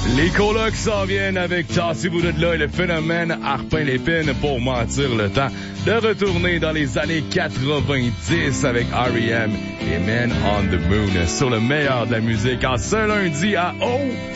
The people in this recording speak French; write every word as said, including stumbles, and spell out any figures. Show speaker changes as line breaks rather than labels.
Les colocs s'en viennent avec Tassez-vous de là et le phénomène Arpin Lépine pour mentir le temps de retourner dans les années quatre-vingt-dix avec R E M et Men on the Moon sur le meilleur de la musique en ce lundi à Oh!